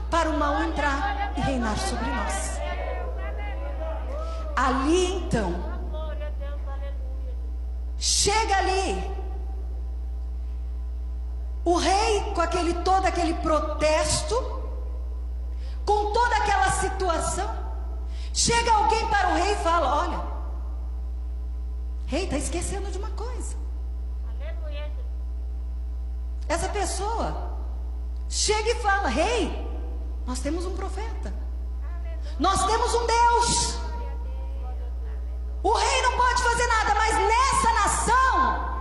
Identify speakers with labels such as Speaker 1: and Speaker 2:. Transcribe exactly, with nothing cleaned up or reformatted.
Speaker 1: para o mal entrar e reinar sobre nós. Ali então, chega ali, o rei com aquele, todo aquele protesto, com toda aquela situação, chega alguém para o rei e fala: olha, rei, está esquecendo de uma coisa. Essa pessoa chega e fala: rei, nós temos um profeta, nós temos um Deus. O rei não pode fazer nada, mas nessa nação